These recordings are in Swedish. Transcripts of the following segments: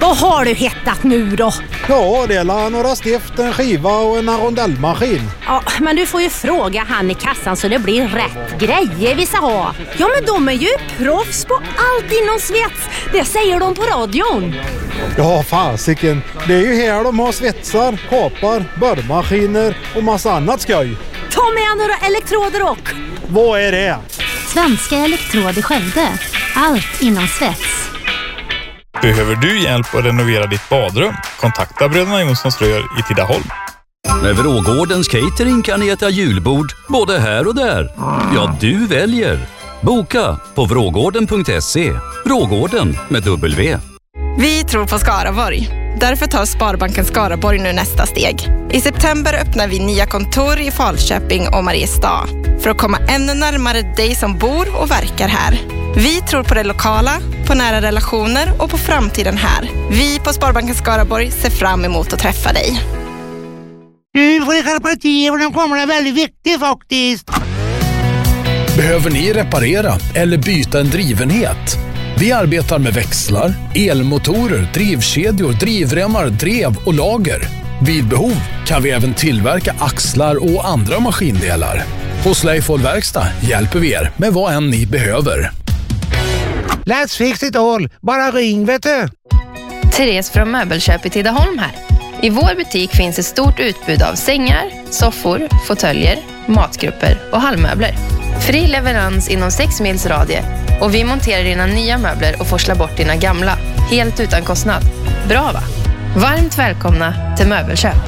Vad har du hittat nu då? Ja, det är några stift, en skiva och en rondellmaskin. Ja, men du får ju fråga han i kassan så det blir rätt grejer vi ska ha. Ja, men de är ju proffs på allt inom svets. Det säger de på radion. Ja, fasiken. Det är ju här de har svetsar, kapar, borrmaskiner och massa annat skoj. Ta med några elektroder och... Vad är det? Svenska Elektroder Skövde. Allt inom svets. Behöver du hjälp att renovera ditt badrum? Kontakta Bröderna Jonssons Rör i Tidaholm. Med Vrågårdens catering kan ni äta julbord både här och där. Ja, du väljer. Boka på vrågården.se. Vrågården med W. Vi tror på Skaraborg. Därför tar Sparbanken Skaraborg nu nästa steg. I september öppnar vi nya kontor i Falköping och Mariestad för att komma ännu närmare dig som bor och verkar här. Vi tror på det lokala, på nära relationer och på framtiden här. Vi på Sparbanken Skaraborg ser fram emot att träffa dig. Nu får ni skärpa till och den kommer är väldigt viktig faktiskt. Behöver ni reparera eller byta en drivenhet? Vi arbetar med växlar, elmotorer, drivkedjor, drivremmar, drev och lager. Vid behov kan vi även tillverka axlar och andra maskindelar. Hos Leifol Verkstad hjälper vi er med vad än ni behöver. Let's fix it all. Bara ring, vet du. Therese från Möbelköp i Tidaholm här. I vår butik finns ett stort utbud av sängar, soffor, fåtöljer, matgrupper och hallmöbler. Fri leverans inom 6 mils radie och vi monterar dina nya möbler och forslar bort dina gamla. Helt utan kostnad. Bra va? Varmt välkomna till Möbelköp.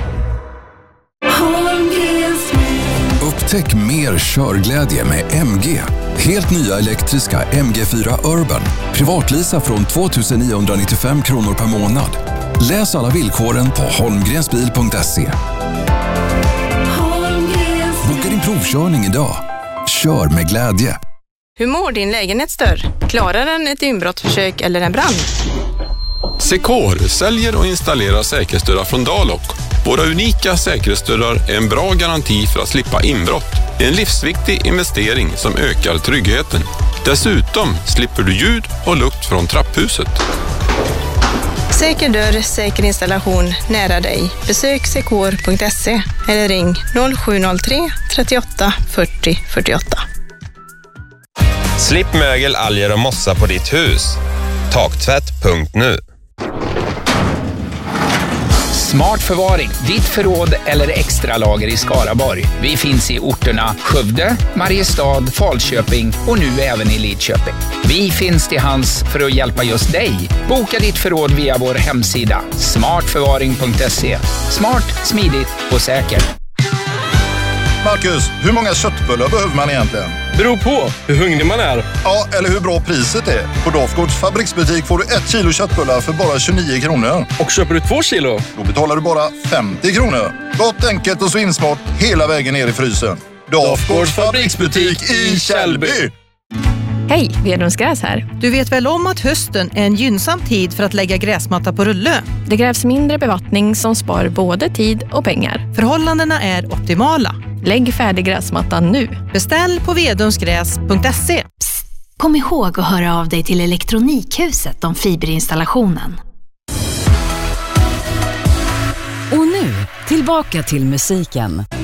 Upptäck mer körglädje med MG. Helt nya elektriska MG4 Urban. Privatlisa från 2995 kronor per månad. Läs alla villkoren på holmgrensbil.se. Boka din provkörning idag. Kör med glädje. Hur mår din lägenhetsdörr? Klarar den ett inbrottsförsök eller en brand? Secor säljer och installerar säkerhetsdörrar från Dalok. Våra unika säkerhetsdörrar är en bra garanti för att slippa inbrott. Det är en livsviktig investering som ökar tryggheten. Dessutom slipper du ljud och lukt från trapphuset. Säker dörr, säker installation nära dig. Besök secor.se eller ring 0703 38 40 48. Slipp mögel, alger och mossa på ditt hus. Taktvätt.nu. Smart förvaring, ditt förråd eller extra lager i Skaraborg. Vi finns i orterna Skövde, Mariestad, Falköping och nu även i Lidköping. Vi finns till hands för att hjälpa just dig. Boka ditt förråd via vår hemsida smartförvaring.se. Smart, smidigt och säkert. Marcus, hur många köttbullar behöver man egentligen? Beror på hur hungrig man är. Ja, eller hur bra priset är. På Dafgårds fabriksbutik får du 1 kilo köttbullar för bara 29 kronor. Och köper du 2 kilo? Då betalar du bara 50 kronor. Gott, enkelt och så insmart hela vägen ner i frysen. Dafgårds fabriksbutik i Källby. Hej, Vedrums Gräs här. Du vet väl om att hösten är en gynnsam tid för att lägga gräsmatta på rulle? Det krävs mindre bevattning som spar både tid och pengar. Förhållandena är optimala. Lägg färdig gräsmattan nu. Beställ på vedrumsgräs.se. Kom ihåg att höra av dig till Elektronikhuset om fiberinstallationen. Och nu, tillbaka till musiken.